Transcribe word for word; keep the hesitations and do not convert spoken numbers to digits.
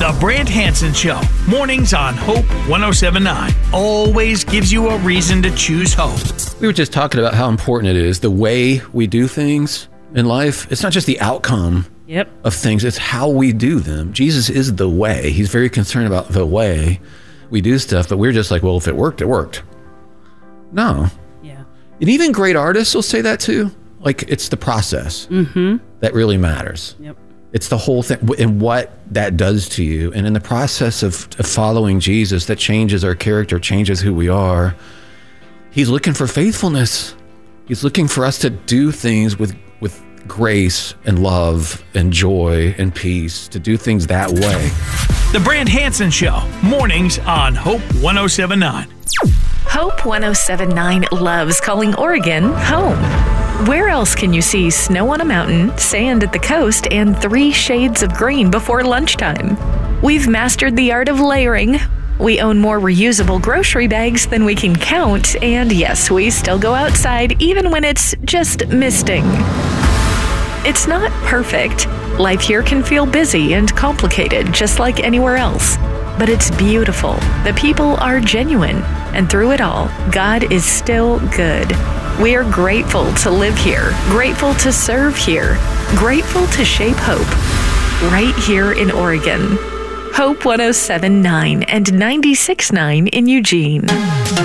The Brant Hansen Show, mornings on Hope one oh seven point nine. Always gives you a reason to choose hope. We were just talking about how important it is, the way we do things in life. It's not just the outcome Yep. of things, it's how we do them. Jesus is the way. He's very concerned about the way we do stuff, but we're just like, well, if it worked, it worked. No. Yeah. And even great artists will say that too. Like, it's the process Mm-hmm. that really matters. Yep. It's the whole thing and what that does to you. And in the process of, of following Jesus, that changes our character, changes who we are. He's looking for faithfulness. He's looking for us to do things with, with grace and love and joy and peace, to do things that way. The Brant Hansen Show, mornings on Hope one oh seven point nine. Hope one oh seven point nine loves calling Oregon home. Where else can you see snow on a mountain, sand at the coast, and three shades of green before lunchtime? We've mastered the art of layering. We own more reusable grocery bags than we can count, and yes, we still go outside even when it's just misting. It's not perfect. Life here can feel busy and complicated, just like anywhere else. But it's beautiful. The people are genuine. And through it all, God is still good. We are grateful to live here, grateful to serve here, grateful to shape hope. Right here in Oregon. Hope one oh seven point nine and ninety-six point nine in Eugene.